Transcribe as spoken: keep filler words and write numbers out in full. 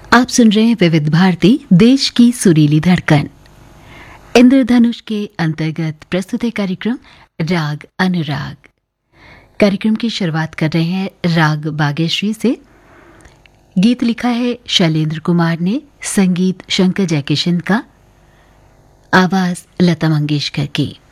आप सुन रहे हैं विविध भारती, देश की सुरीली धड़कन। इंद्रधनुष के अंतर्गत प्रस्तुत है कार्यक्रम राग अनुराग। कार्यक्रम की शुरुआत कर रहे हैं राग बागेश्री से। गीत लिखा है शैलेंद्र कुमार ने, संगीत शंकर जयकिशन का, आवाज लता मंगेशकर की।